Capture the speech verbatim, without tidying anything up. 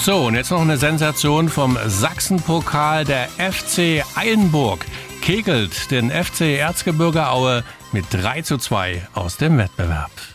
So, und jetzt noch eine Sensation vom Sachsenpokal. Der F C Eilenburg kegelt den F C Erzgebirge Aue mit drei zu zwei aus dem Wettbewerb.